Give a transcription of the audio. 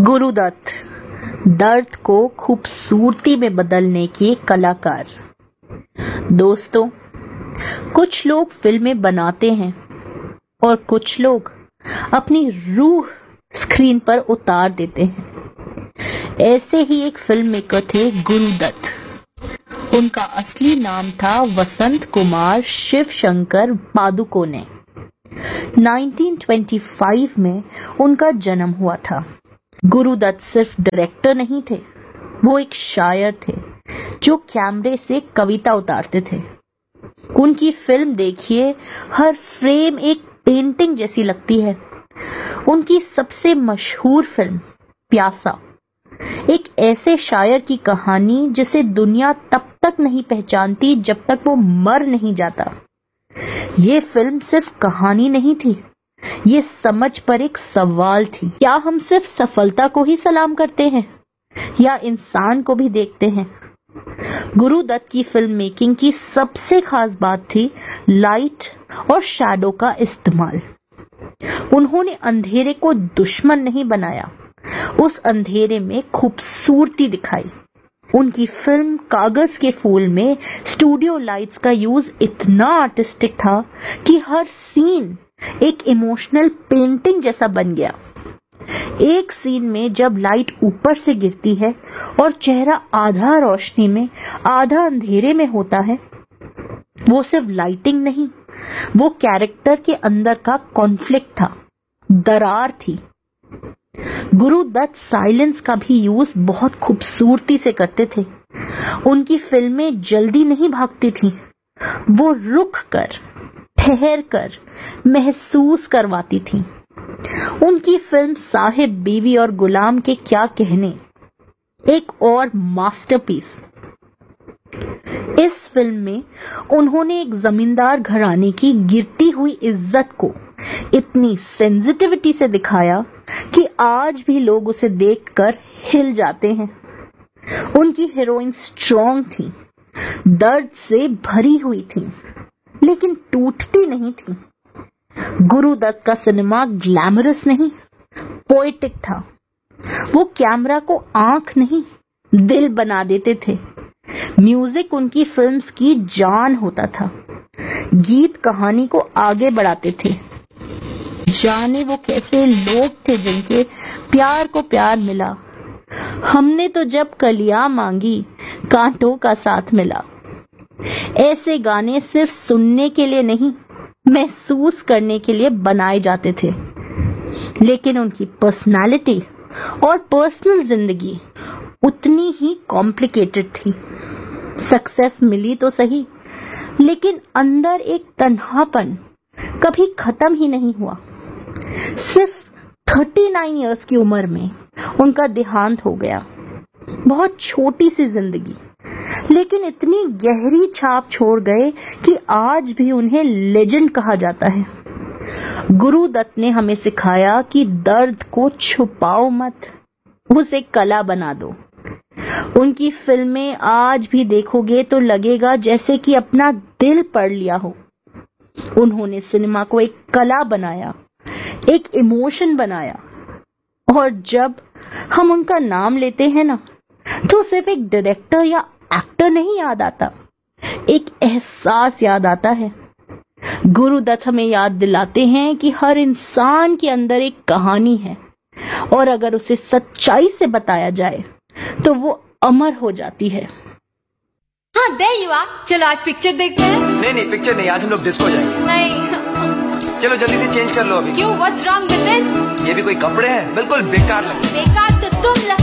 गुरुदत्त, दर्द को खूबसूरती में बदलने के कलाकार। दोस्तों, कुछ लोग फिल्में बनाते हैं और कुछ लोग अपनी रूह स्क्रीन पर उतार देते हैं। ऐसे ही एक फिल्म मेकर थे गुरुदत्त। उनका असली नाम था वसंत कुमार शिव शंकर पादुकोणे। 1925 में उनका जन्म हुआ था। गुरुदत्त सिर्फ डायरेक्टर नहीं थे, वो एक शायर थे जो कैमरे से कविता उतारते थे। उनकी फिल्म देखिए, हर फ्रेम एक पेंटिंग जैसी लगती है। उनकी सबसे मशहूर फिल्म प्यासा, एक ऐसे शायर की कहानी जिसे दुनिया तब तक नहीं पहचानती जब तक वो मर नहीं जाता। ये फिल्म सिर्फ कहानी नहीं थी, ये समझ पर एक सवाल थी। क्या हम सिर्फ सफलता को ही सलाम करते हैं या इंसान को भी देखते हैं? गुरुदत्त की फिल्म मेकिंग की सबसे खास बात थी लाइट और शैडो का इस्तेमाल। उन्होंने अंधेरे को दुश्मन नहीं बनाया, उस अंधेरे में खूबसूरती दिखाई। उनकी फिल्म कागज के फूल में स्टूडियो लाइट्स का यूज इतना आर्टिस्टिक था कि हर सीन एक इमोशनल पेंटिंग जैसा बन गया। एक सीन में जब लाइट ऊपर से गिरती है और चेहरा आधा रोशनी में आधा अंधेरे में होता है, वो सिर्फ लाइटिंग नहीं, वो कैरेक्टर के अंदर का कॉन्फ्लिक्ट था, दरार थी। गुरुदत्त साइलेंस का भी यूज बहुत खूबसूरती से करते थे। उनकी फिल्में जल्दी नहीं भागती थी, वो रुक कर, ठहर कर महसूस करवाती थी। उनकी फिल्म साहिब, बीवी और गुलाम के क्या कहने, एक और मास्टरपीस। इस फिल्म में उन्होंने एक जमींदार घराने की गिरती हुई इज्जत को इतनी सेंसिटिविटी से दिखाया कि आज भी लोग उसे देखकर हिल जाते हैं। उनकी हीरोइन स्ट्रॉन्ग थी, दर्द से भरी हुई थी, लेकिन टूटती नहीं थी। गुरुदत्त का सिनेमा ग्लैमरस नहीं, पोएटिक था। वो कैमरा को आंख नहीं, दिल बना देते थे। म्यूजिक उनकी फिल्म्स की जान होता था। गीत कहानी को आगे बढ़ाते थे। जाने वो कैसे लोग थे जिनके प्यार को प्यार मिला। हमने तो जब कलियां मांगी, कांटों का साथ मिला। ऐसे गाने सिर्फ सुनने के लिए नहीं, महसूस करने के लिए बनाए जाते थे। लेकिन उनकी पर्सनालिटी और पर्सनल जिंदगी उतनी ही कॉम्प्लिकेटेड थी। सक्सेस मिली तो सही, लेकिन अंदर एक तन्हापन कभी खत्म ही नहीं हुआ। सिर्फ 39 इयर्स की उम्र में उनका देहांत हो गया। बहुत छोटी सी जिंदगी, लेकिन इतनी गहरी छाप छोड़ गए कि आज भी उन्हें लेजेंड कहा जाता है। गुरुदत्त ने हमें सिखाया कि दर्द को छुपाओ मत, उसे कला बना दो। उनकी फिल्में आज भी देखोगे तो लगेगा जैसे कि अपना दिल पढ़ लिया हो। उन्होंने सिनेमा को एक कला बनाया, एक इमोशन बनाया। और जब हम उनका नाम लेते हैं ना, तो सिर्फ एक डायरेक्टर या एक्टर नहीं याद आता, एक एहसास याद आता है। गुरुदत्त हमें याद दिलाते हैं कि हर इंसान के अंदर एक कहानी है, और अगर उसे सच्चाई से बताया जाए तो वो अमर हो जाती है। हाँ, there you are। चलो आज पिक्चर देखते हैं। नहीं, पिक्चर नहीं, आज हम लोग डिस्को जाएंगे। नहीं। चलो जल्दी से चेंज कर लो अभी। क्यों? What's wrong with this? ये भी कोई कपड़े हैं? बिल्कुल बेकार लगे। बेकार तो तुम